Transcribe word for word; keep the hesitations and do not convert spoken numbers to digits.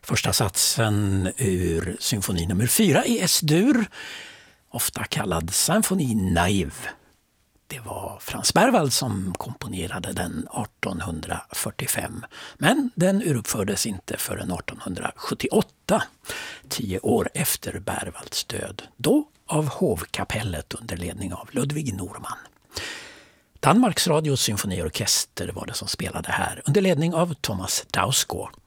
Första satsen ur symfoni nummer fyra i S-dur, ofta kallad Symphonie Naïve. Det var Franz Berwald som komponerade den artonhundrafyrtiofem, men den uruppfördes inte förrän artonhundrasjuttioåtta, tio år efter Berwalds död, då av hovkapellet under ledning av Ludwig Norman. Danmarks Radios symfoniorkester var det som spelade här under ledning av Thomas Dausgaard.